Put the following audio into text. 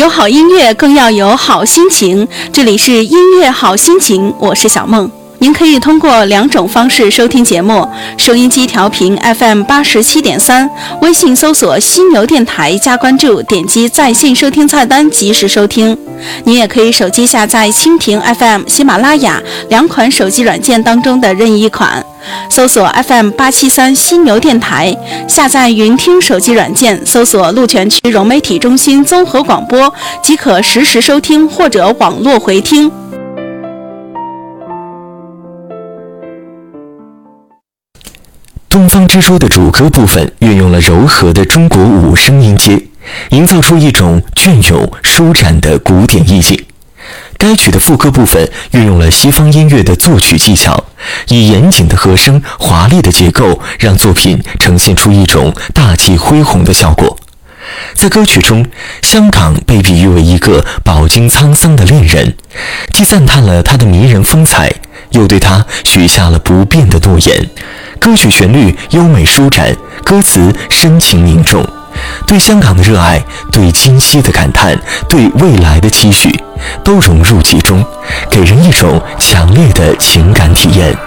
有好音乐，更要有好心情。这里是音乐好心情，我是小梦。您可以通过2种方式收听节目：收音机调频 FM87.3，微信搜索犀牛电台加关注，点击在线收听菜单及时收听。您也可以手机下载蜻蜓 FM、喜马拉雅2款手机软件当中的任意一款，搜索 FM873 犀牛电台，下载云听手机软件，搜索鹿泉区融媒体中心综合广播，即可实时收听或者网络回听。 东方之珠的主歌部分运用了柔和的中国5声音阶，营造出一种隽永舒展的古典意境。该曲的副歌部分运用了西方音乐的作曲技巧，以严谨的和声、华丽的结构，让作品呈现出一种大气恢宏的效果。在歌曲中，香港被比喻为一个饱经沧桑的恋人，既赞叹了他的迷人风采，又对他许下了不变的诺言。歌曲旋律优美舒展，歌词深情凝重，对香港的热爱，对今夕的感叹，对未来的期许，都融入其中，给人一种强烈的情感体验。